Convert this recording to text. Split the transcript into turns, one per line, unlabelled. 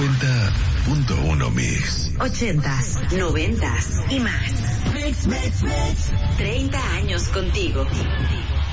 90.1 Mix.
80s, 90s y más. Mix. 30 años contigo.